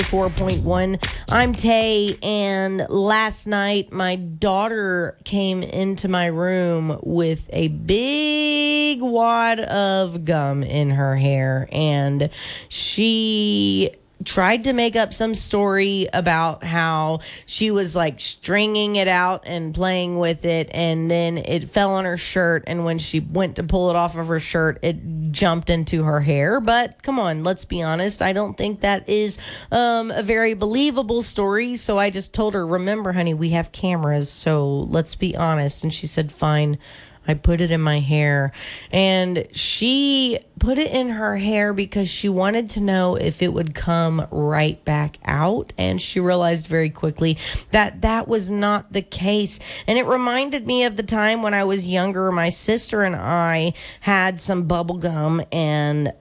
4.1. I'm Tay, and last night my daughter came into my room with a big wad of gum in her hair, and she tried to make up some story about how she was like stringing it out and playing with it, and then it fell on her shirt, and when she went to pull it off of her shirt, it jumped into her hair. But come on, let's be honest, I don't think that is a very believable story. So I just told her, remember honey, we have cameras, so let's be honest. And she said, fine. I put it in my hair, and she put it in her hair because she wanted to know if it would come right back out, and she realized very quickly that that was not the case. And it reminded me of the time when I was younger. My sister and I had some bubble gum, and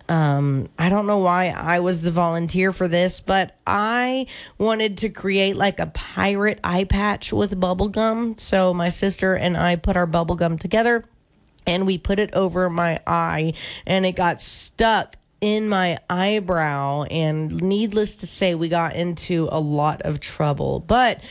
I don't know why I was the volunteer for this, but I wanted to create like a pirate eye patch with bubble gum. So my sister and I put our bubble gum together, and we put it over my eye, and it got stuck in my eyebrow, and needless to say, we got into a lot of trouble. But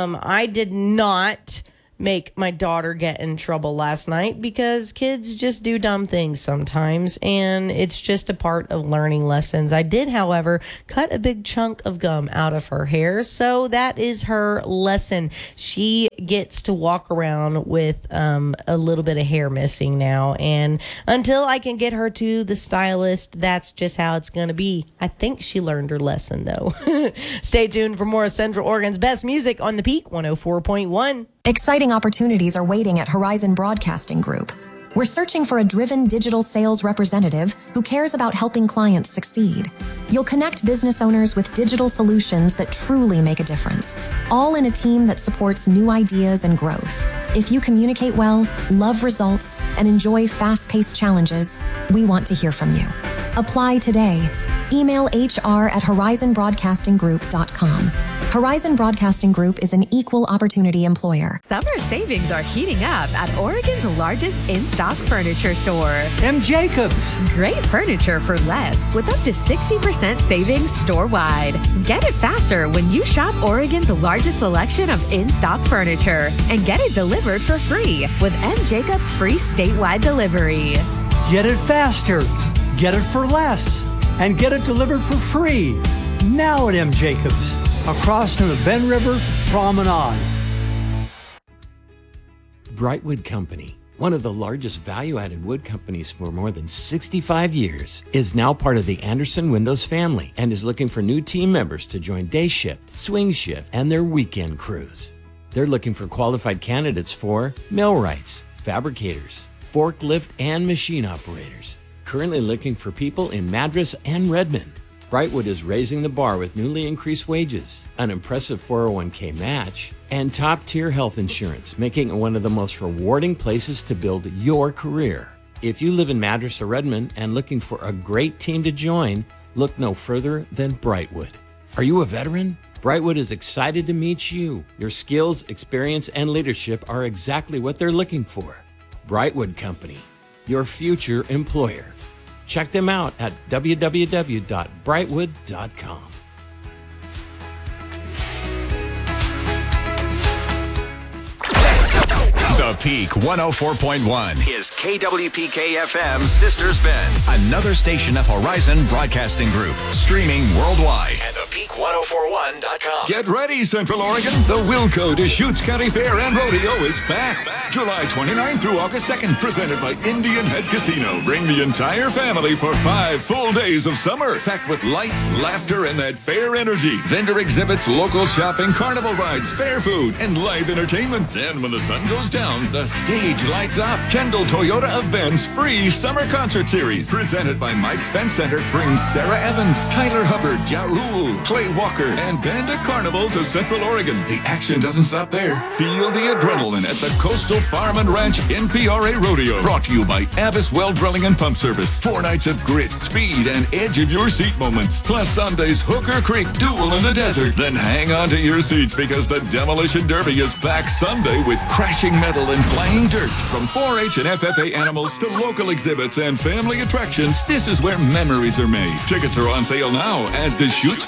I did not make my daughter get in trouble last night, because kids just do dumb things sometimes, and it's just a part of learning lessons. I did, however, cut a big chunk of gum out of her hair, so that is her lesson. She gets to walk around with a little bit of hair missing now, and until I can get her to the stylist, that's just how it's going to be. I think she learned her lesson, though. Stay tuned for more of Central Oregon's best music on The Peak 104.1. Exciting opportunities are waiting at Horizon Broadcasting Group. We're searching for a driven digital sales representative who cares about helping clients succeed. You'll connect business owners with digital solutions that truly make a difference, all in a team that supports new ideas and growth. If you communicate well, love results, and enjoy fast-paced challenges, we want to hear from you. Apply today. Email hr@horizonbroadcastinggroup.com. Horizon Broadcasting Group is an equal opportunity employer. Summer savings are heating up at Oregon's largest in-stock furniture store, M. Jacobs. Great furniture for less with up to 60% savings store-wide. Get it faster when you shop Oregon's largest selection of in-stock furniture and get it delivered for free with M. Jacobs free statewide delivery. Get it faster, get it for less, and get it delivered for free. Now at M. Jacobs, across from the Ben River Promenade. Brightwood Company, one of the largest value-added wood companies for more than 65 years, is now part of the Anderson Windows family and is looking for new team members to join day shift, swing shift, and their weekend crews. They're looking for qualified candidates for millwrights, fabricators, forklift, and machine operators. Currently looking for people in Madras and Redmond. Brightwood is raising the bar with newly increased wages, an impressive 401k match, and top-tier health insurance, making it one of the most rewarding places to build your career. If you live in Madras or Redmond and looking for a great team to join, look no further than Brightwood. Are you a veteran? Brightwood is excited to meet you. Your skills, experience, and leadership are exactly what they're looking for. Brightwood Company, your future employer. Check them out at www.brightwood.com. The Peak 104.1 is KWPK-FM Sisters Bend, another station of Horizon Broadcasting Group, streaming worldwide at thepeak1041.com. Get ready, Central Oregon. The Wilco Deschutes County Fair and Rodeo is back. July 29th through August 2nd, presented by Indian Head Casino. Bring the entire family for 5 full days of summer, packed with lights, laughter, and that fair energy. Vendor exhibits, local shopping, carnival rides, fair food, and live entertainment. And when the sun goes down, the stage lights up. Kendall Toyota Events free summer concert series, presented by Mike's Fence Center, brings Sarah Evans, Tyler Hubbard, Ja Rule, Clay Walker, and Bandit Carnival to Central Oregon. The action doesn't stop there. Feel the adrenaline at the Coastal Farm and Ranch NPRA Rodeo. Brought to you by Abbas Well Drilling and Pump Service. 4 nights of grit, speed, and edge of your seat moments. Plus Sunday's Hooker Creek Duel in the Desert. Then hang on to your seats because the Demolition Derby is back Sunday with crashing metal and flying dirt. From 4-H and FFA animals to local exhibits and family attractions, this is where memories are made. Tickets are on sale now at Deschutes